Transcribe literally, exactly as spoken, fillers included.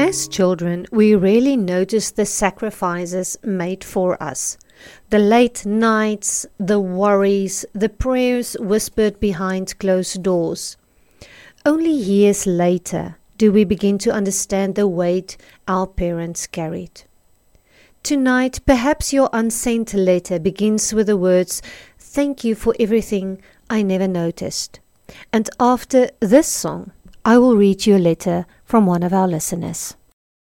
As children, we rarely notice the sacrifices made for us. The late nights, the worries, the prayers whispered behind closed doors. Only years later do we begin to understand the weight our parents carried. Tonight, perhaps your unsent letter begins with the words, "Thank you for everything I never noticed." And after this song, I will read you a letter from one of our listeners.